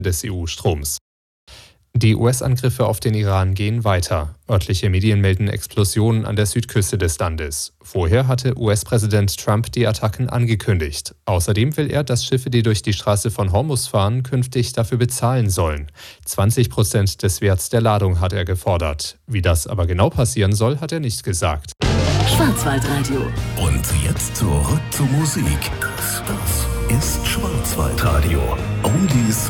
des EU-Stroms. Die US-Angriffe auf den Iran gehen weiter. Örtliche Medien melden Explosionen an der Südküste des Landes. Vorher hatte US-Präsident Trump die Attacken angekündigt. Außerdem will er, dass Schiffe, die durch die Straße von Hormuz fahren, künftig dafür bezahlen sollen. 20% des Werts der Ladung hat er gefordert. Wie das aber genau passieren soll, hat er nicht gesagt. Schwarzwaldradio. Und jetzt zurück zur Musik. Das ist Schwarzwaldradio. Oldies